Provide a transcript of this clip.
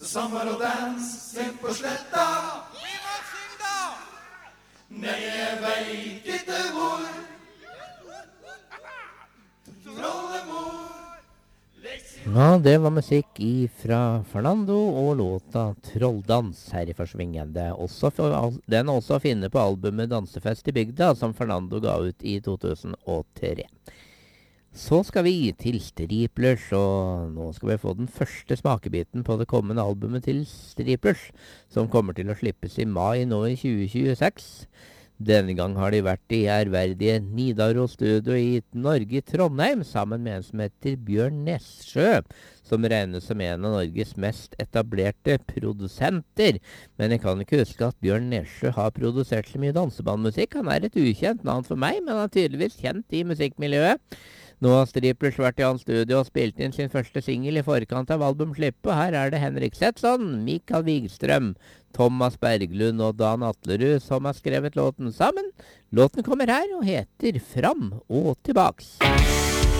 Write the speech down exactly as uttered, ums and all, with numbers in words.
Summer og dans inn på sletta. Vi må synge da! Nei, jeg vet ikke hvor. Trollemor. Ja, det var musikk fra Fernando og låta Trolldans her i Forsvingende. Også for, den er også å finne på albumet Dansefest i bygda, som Fernando ga ut i to tusen og tre. Så skal vi til Striplers, og nå skal vi få den første smakebiten på det kommende albumet til Striplers, som kommer til å slippes i mai nå i tjue tjueseks. Denne gang har de vært i ærverdige Nidaros Studio i Norge, Trondheim, sammen med en som heter Bjørn Nessjø, som regnes som en av Norges mest etablerte produsenter. Men jeg kan ikke huske at Bjørn Nessjø har produsert så mye dansebandmusikk. Han er et ukjent navn for meg, men han er tydeligvis kjent i musikkmiljøet. Nå har Striplers vært i hans studio og spilt inn sin første single i forkant av albumslippet. Her er det Henrik Setson, Mikael Wigstrøm, Thomas Berglund og Dan Atlerud som har skrevet låten sammen. Låten kommer her og heter Fram og tilbaks.